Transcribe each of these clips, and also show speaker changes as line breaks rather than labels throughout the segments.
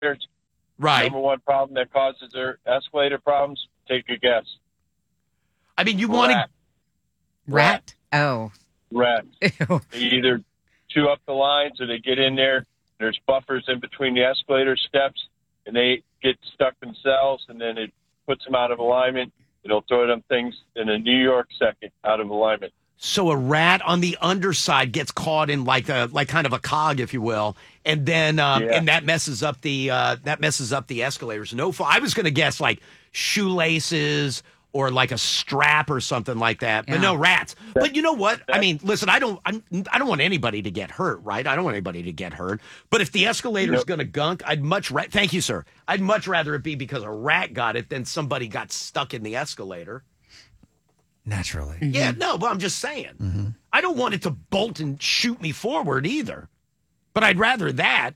Right.
Number one problem that causes their escalator problems. Take a guess.
I mean, you want to...
Rat? Oh.
Rat.
Ew.
They either chew up the lines or they get in there. There's buffers in between the escalator steps, and they get stuck themselves, and then it puts them out of alignment. It'll throw them things in a New York second out of alignment.
So a rat on the underside gets caught in like kind of a cog, if you will, and then and that messes up the escalators. I was going to guess like shoelaces or like a strap or something like that, but no, rats. But you know what? I mean, listen, I don't want anybody to get hurt, right? I don't want anybody to get hurt. But if the escalator is going to gunk, thank you, sir. I'd much rather it be because a rat got it than somebody got stuck in the escalator.
Naturally.
Mm-hmm.
Yeah, no, but I'm just saying.
Mm-hmm.
I don't want it to bolt and shoot me forward either. But I'd rather that.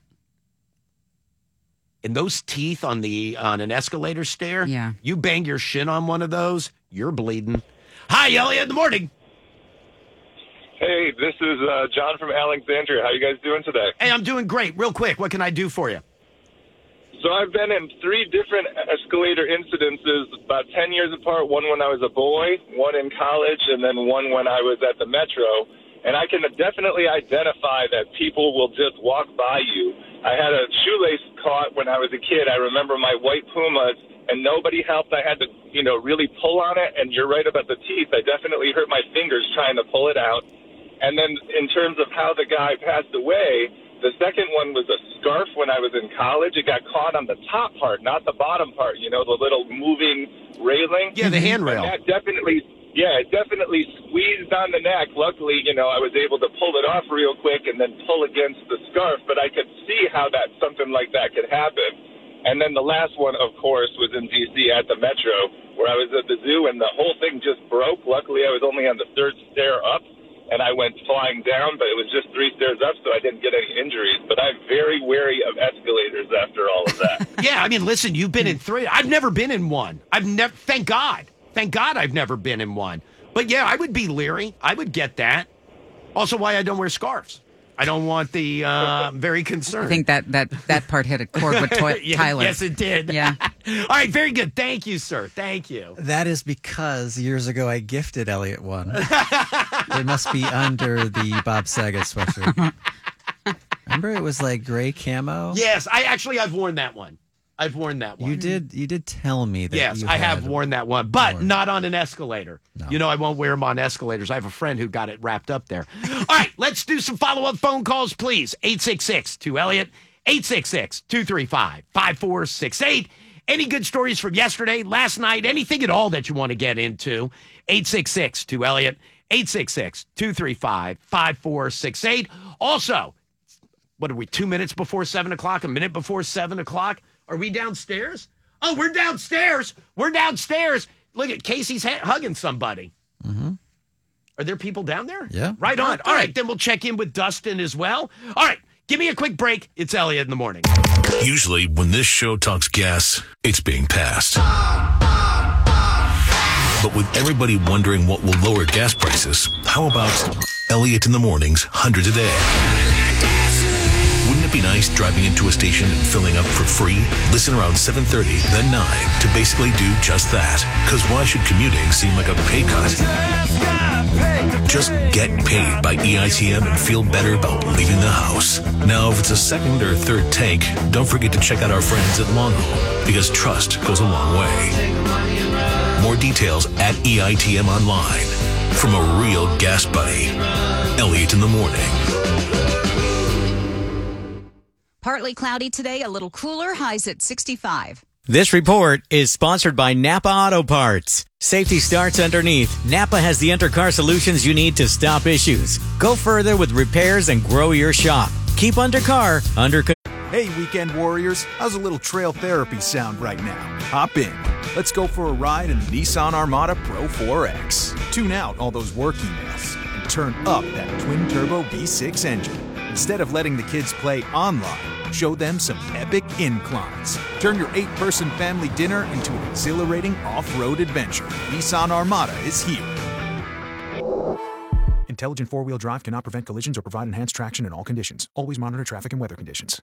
And those teeth on an escalator stair, you bang your shin on one of those, you're bleeding. Hi, Elliot, in the morning.
Hey, this is John from Alexandria. How you guys doing today?
Hey, I'm doing great. Real quick, what can I do for you?
So I've been in 3 different escalator incidences, about 10 years apart, one when I was a boy, one in college, and then one when I was at the Metro. And I can definitely identify that people will just walk by you. I had a shoelace caught when I was a kid. I remember my white Pumas, and nobody helped. I had to, really pull on it, and you're right about the teeth. I definitely hurt my fingers trying to pull it out. And then in terms of how the guy passed away, the second one was a scarf when I was in college. It got caught on the top part, not the bottom part, the little moving railing.
Yeah, the handrail.
And that definitely squeezed on the neck. Luckily, I was able to pull it off real quick and then pull against the scarf, but I could see how something like that could happen. And then the last one, of course, was in D.C. at the Metro, where I was at the zoo, and the whole thing just broke. Luckily, I was only on the 3rd stair up, and I went flying down, but it was just 3 stairs up, so I didn't get any injuries. But I'm very wary of escalators after all of that.
Yeah, I mean, listen, you've been in 3. I've never been in one. Thank God. Thank God I've never been in one. But yeah, I would be leery. I would get that. Also, why I don't wear scarves. I don't want the, I'm very concerned.
I think that part hit a chord with Tyler.
Yes, it did.
Yeah.
All right, very good. Thank you, sir. Thank you.
That is because years ago I gifted Elliot one. It must be under the Bob Saget sweatshirt. Remember it was like gray camo?
Yes, I've worn that one. I've worn that one.
You did tell me that.
Yes, I have worn that one, but not on an escalator. No. I won't wear them on escalators. I have a friend who got it wrapped up there. All right, let's do some follow-up phone calls, please. 866-2-ELLIOT, 866-235-5468. Any good stories from yesterday, last night, anything at all that you want to get into, 866-2-ELLIOT, 866-235-5468. Also, what are we, 2 minutes before 7 o'clock, a minute before 7 o'clock? Are we downstairs? Oh, we're downstairs. We're downstairs. Look at Casey's hugging somebody.
Mm-hmm.
Are there people down there?
Yeah.
Right on. All right, then we'll check in with Dustin as well. All right, give me a quick break. It's Elliot in the morning.
Usually when this show talks gas, it's being passed. But with everybody wondering what will lower gas prices, how about Elliot in the morning's 100 a day? Wouldn't it be nice driving into a station and filling up for free? Listen around 7:30, then 9 to basically do just that. Because why should commuting seem like a pay cut? Just get paid by EITM and feel better about leaving the house. Now, if it's a second or third tank, don't forget to check out our friends at Longhole, because trust goes a long way. More details at EITM Online. From a real gas buddy, Elliot in the morning.
Partly cloudy today, a little cooler, highs at 65.
This report is sponsored by Napa Auto Parts. Safety starts underneath. Napa has the undercar solutions you need to stop issues. Go further with repairs and grow your shop. Keep undercar under control.
Hey, weekend warriors, how's a little trail therapy sound right now? Hop in. Let's go for a ride in the Nissan Armada Pro 4X. Tune out all those work emails and turn up that twin-turbo V6 engine. Instead of letting the kids play online, show them some epic inclines. Turn your 8-person family dinner into an exhilarating off-road adventure. Nissan Armada is here. Intelligent four-wheel drive cannot prevent collisions or provide enhanced traction in all conditions. Always monitor traffic and weather conditions.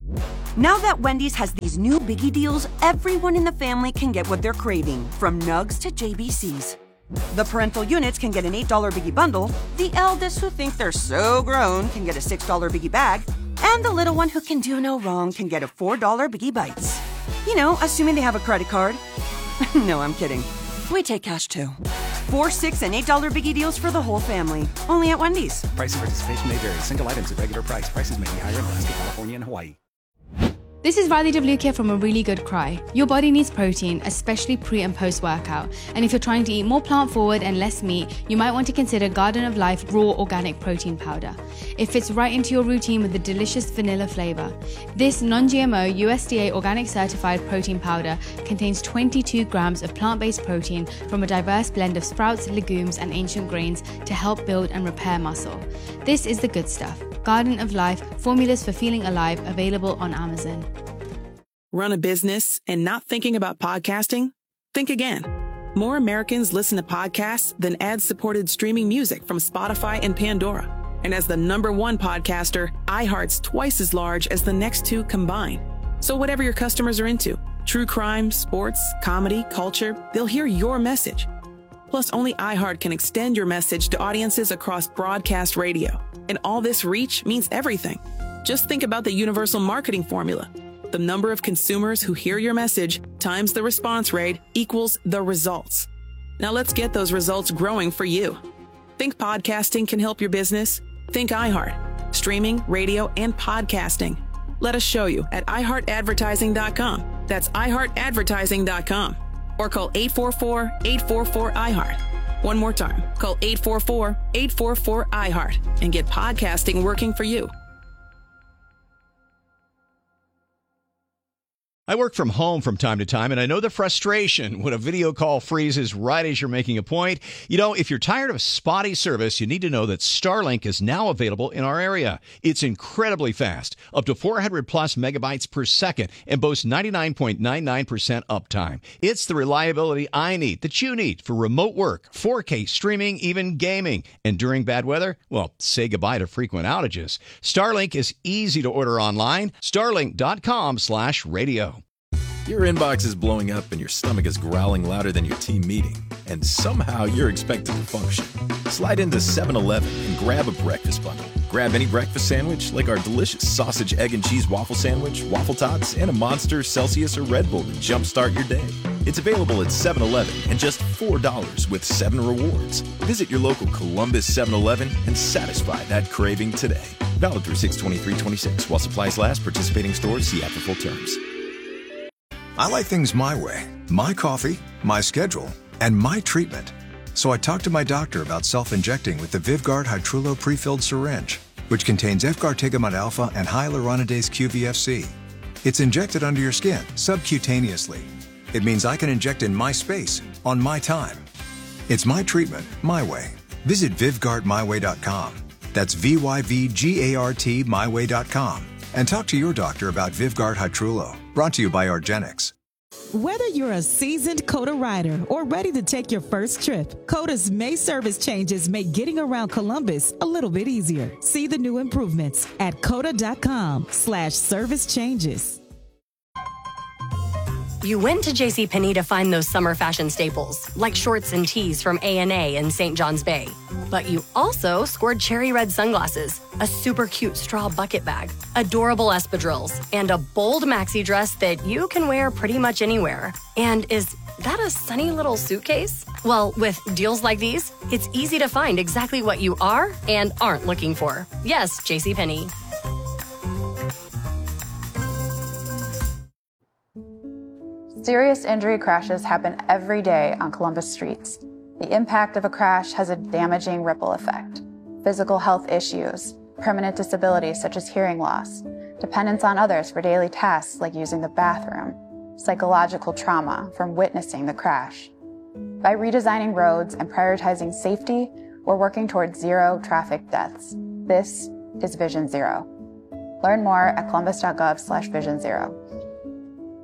Now that Wendy's has these new biggie deals, everyone in the family can get what they're craving, from nugs to JBCs. The parental units can get an $8 biggie bundle, the eldest who think they're so grown can get a $6 biggie bag, and the little one who can do no wrong can get a $4 biggie bites. You know, assuming they have a credit card. No, I'm kidding. We take cash too. $4, $6, and $8 biggie deals for the whole family. Only at Wendy's.
Price and participation may vary. Single items at regular price. Prices may be higher in Alaska, California, and Hawaii.
This is Riley Devlukia from A Really Good Cry. Your body needs protein, especially pre and post workout. And if you're trying to eat more plant forward and less meat, you might want to consider Garden of Life Raw Organic Protein Powder. It fits right into your routine with a delicious vanilla flavor. This non-GMO USDA organic certified protein powder contains 22 grams of plant-based protein from a diverse blend of sprouts, legumes, and ancient grains to help build and repair muscle. This is the good stuff. Garden of Life, formulas for feeling alive, available on Amazon.
Run a business and not thinking about podcasting? Think again. More Americans listen to podcasts than ad-supported streaming music from Spotify and Pandora. And as the #1 podcaster, iHeart's twice as large as the next two combined. So whatever your customers are into, true crime, sports, comedy, culture, they'll hear your message. Plus, only iHeart can extend your message to audiences across broadcast radio. And all this reach means everything. Just think about the universal marketing formula. The number of consumers who hear your message times the response rate equals the results. Now let's get those results growing for you. Think podcasting can help your business? Think iHeart. Streaming, radio, and podcasting. Let us show you at iHeartAdvertising.com. That's iHeartAdvertising.com. Or call 844-844-iHeart. One more time, call 844-844-iHeart and get podcasting working for you.
I work from home from time to time, and I know the frustration when a video call freezes right as you're making a point. You know, if you're tired of spotty service, you need to know that Starlink is now available in our area. It's incredibly fast, up to 400 plus megabytes per second, and boasts 99.99% uptime. It's the reliability I need, that you need, for remote work, 4K streaming, even gaming. And during bad weather, well, say goodbye to frequent outages. Starlink is easy to order online. Starlink.com/radio.
Your inbox is blowing up and your stomach is growling louder than your team meeting, and somehow you're expected to function. Slide into 7-Eleven and grab a breakfast bundle. Grab any breakfast sandwich, like our delicious sausage, egg, and cheese waffle sandwich, waffle tots, and a Monster, Celsius, or Red Bull to jumpstart your day. It's available at 7-Eleven and just $4 with 7 rewards. Visit your local Columbus 7-Eleven and satisfy that craving today. Valid through 6/23/26 while supplies last. Participating stores, see app for full terms.
I like things my way. My coffee, my schedule, and my treatment. So I talked to my doctor about self-injecting with the Vyvgart Hytrulo pre-filled syringe, which contains efgartigimod alpha and hyaluronidase QVFC. It's injected under your skin, subcutaneously. It means I can inject in my space, on my time. It's my treatment, my way. Visit VyvgartMyWay.com. That's VYVGART myway.com. And talk to your doctor about Vyvgart Hytrulo. Brought to you by argenx.
Whether you're a seasoned COTA rider or ready to take your first trip, COTA's May service changes make getting around Columbus a little bit easier. See the new improvements at COTA.com/service changes.
You went to JCPenney to find those summer fashion staples, like shorts and tees from A&A in St. John's Bay. But you also scored cherry red sunglasses, a super cute straw bucket bag, adorable espadrilles, and a bold maxi dress that you can wear pretty much anywhere. And is that a sunny little suitcase? Well, with deals like these, it's easy to find exactly what you are and aren't looking for. Yes, JCPenney.
Serious injury crashes happen every day on Columbus streets. The impact of a crash has a damaging ripple effect. Physical health issues, permanent disabilities such as hearing loss, dependence on others for daily tasks like using the bathroom, psychological trauma from witnessing the crash. By redesigning roads and prioritizing safety, we're working towards zero traffic deaths. This is Vision Zero. Learn more at columbus.gov/Vision Zero.